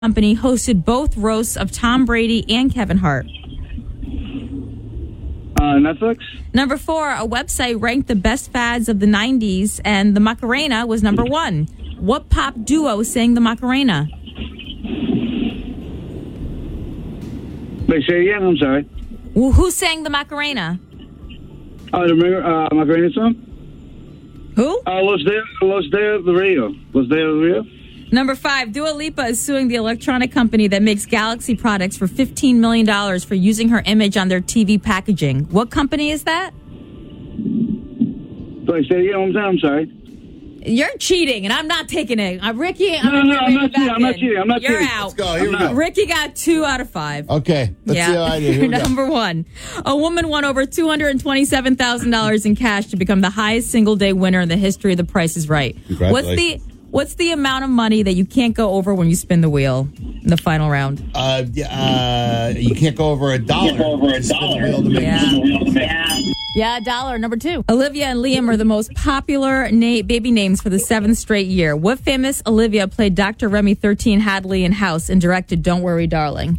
Company hosted both roasts of Tom Brady and Kevin Hart? Netflix. Number 4, a website ranked the best fads of the 90s, and the Macarena was number 1. What pop duo sang the Macarena? Wait, say again. I'm sorry. Who sang the Macarena? The Macarena song? Who? Los de Rio. Los de Rio. Number 5, Dua Lipa is suing the electronic company that makes Galaxy products for $15 million for using her image on their TV packaging. What company is that? Wait, say again. I'm sorry. You're cheating, and I'm not taking it. Ricky, I'm not cheating. I'm not cheating. You're out. Let's go. Here we go. Ricky got 2 out of 5. Okay. Let's see how I do. Here we go. Number 1, a woman won over $227,000 in cash to become the highest single-day winner in the history of The Price is Right. Congratulations. What's the amount of money that you can't go over when you spin the wheel in the final round? You can't go over $1. Yeah, $1. Number 2. Olivia and Liam are the most popular baby names for the 7th straight year. What famous Olivia played Dr. Remy 13 Hadley in House and directed Don't Worry, Darling?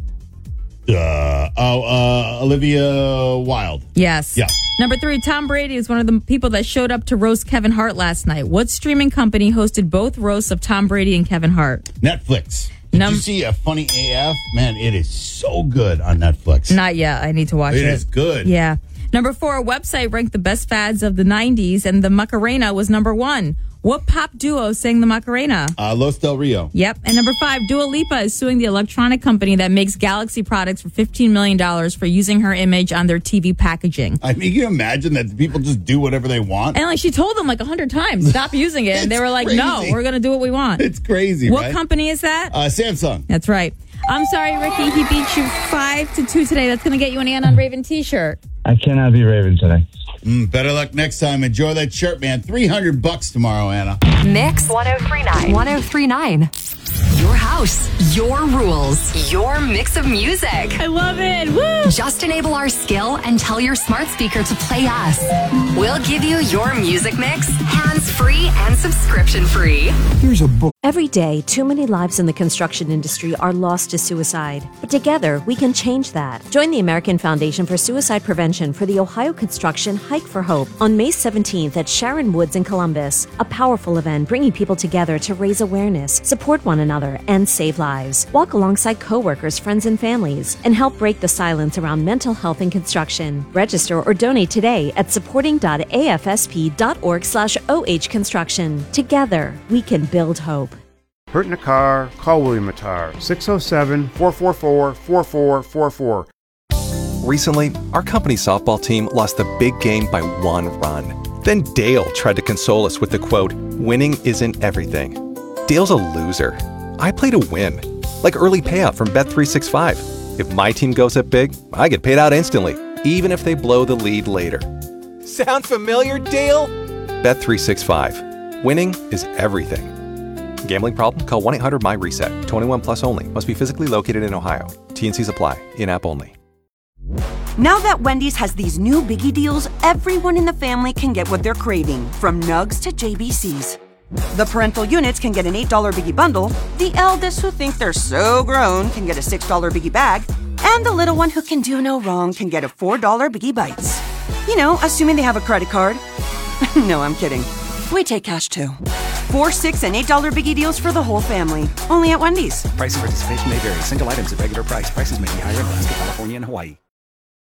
Olivia Wilde. Yes. Yeah. Number 3, Tom Brady is one of the people that showed up to roast Kevin Hart last night. What streaming company hosted both roasts of Tom Brady and Kevin Hart? Netflix. Did you see a Funny AF? Man, it is so good on Netflix. Not yet. I need to watch it. It is good. Yeah. Number 4, a website ranked the best fads of the 90s, and the Macarena was number 1. What pop duo sang the Macarena? Los Del Rio. Yep. And number 5, Dua Lipa is suing the electronic company that makes Galaxy products for $15 million for using her image on their TV packaging. I mean, can you imagine that people just do whatever they want? And she told them 100 times, stop using it. And they were like, crazy. no, we're going to do what we want. It's crazy, What right? company is that? Samsung. That's right. I'm sorry, Ricky. He beat you 5-2 today. That's going to get you an Ann on Raven t-shirt. I cannot be Raven today. Better luck next time. Enjoy that shirt, man. $300 tomorrow, Anna. Mix 1039. 1039. Your house, your rules, your mix of music. I love it. Woo! Just enable our skill and tell your smart speaker to play us. We'll give you your music mix, hands-free and subscription-free. Here's a book. Every day, too many lives in the construction industry are lost to suicide. But together, we can change that. Join the American Foundation for Suicide Prevention for the Ohio Construction Hike for Hope on May 17th at Sharon Woods in Columbus. A powerful event bringing people together to raise awareness, support one another, and save lives. Walk alongside coworkers, friends, and families, and help break the silence around mental health in construction. Register or donate today at supporting.afsp.org/OH Construction. Together, we can build hope. Hurt in a car? Call William Attar, 607-444-4444. Recently, our company's softball team lost the big game by 1 run. Then Dale tried to console us with the quote, "Winning isn't everything." Dale's a loser. I play to win, like early payout from Bet365. If my team goes up big, I get paid out instantly, even if they blow the lead later. Sound familiar, Dale? Bet365. Winning is everything. Gambling problem? Call 1-800-MY-RESET. 21 plus only. Must be physically located in Ohio. T&Cs apply. In-app only. Now that Wendy's has these new biggie deals, everyone in the family can get what they're craving, from nugs to JBCs. The parental units can get an $8 biggie bundle, the eldest who think they're so grown can get a $6 biggie bag, and the little one who can do no wrong can get a $4 biggie bites. You know, assuming they have a credit card. No, I'm kidding. We take cash too. 4, $6, and $8 biggie deals for the whole family. Only at Wendy's. Price and participation may vary. Single items at regular price. Prices may be higher in Alaska, California, and Hawaii.